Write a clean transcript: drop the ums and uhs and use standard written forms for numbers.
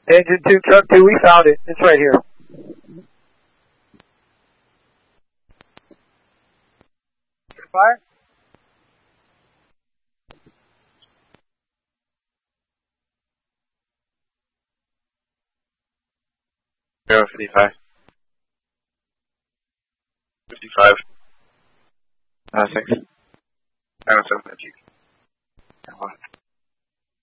Engine 2, truck 2, we found it. It's right here. Fire? Go 55. 55. 6. 7.